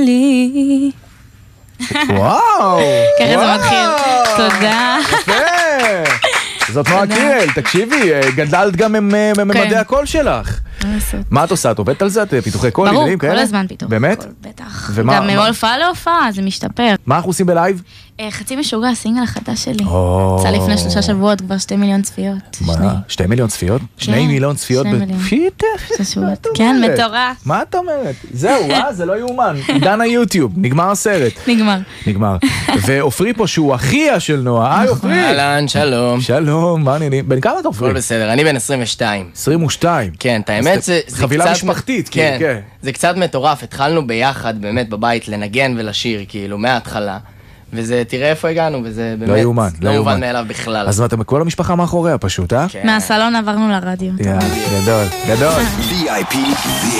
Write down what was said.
לי. וואו! ככה זה מתחיל. תודה. יפה! זאת נועה קירל, תקשיבי, גדלת גם מממדי הקול שלך. מה את עושה? את עובדת על זה? את פיתוחי קול? ברור, כל הזמן פיתוח. באמת? בטח. גם מהופעה להופעה, זה משתפר. מה אנחנו עושים בלייב? חצי משוגע, הסינגל החדש שלי. יצא לפני 3 שבועות, כבר 2 מיליון צפיות. מה? 2 מיליון צפיות? 2 מיליון צפיות? 2 מיליון. פיתח? כן, מטורף. מה את אומרת? זהו, זה לא יאומן. עידן היוטיוב, נגמר הסרט. נגמר. ועופרי פה שהוא אחיה של נועה. היי עופרי. אהלן, שלום. שלום, מה העניינים? בן כמה אתה עופרי? הכל בסדר, אני בן 22. 22. כן, האמת זה קצת... חבילה משפחתית, כן. זה קצת מטורף, התחלנו ביחד באמת בבית לנגן ולשיר, כאילו, מההתחלה. וזה, תראה איפה הגענו, וזה באמת לא מובן מאליו בכלל. אז אתם כל המשפחה מאחוריה פשוט, אה? מהסלון עברנו לרדיו. גדול, גדול. VIP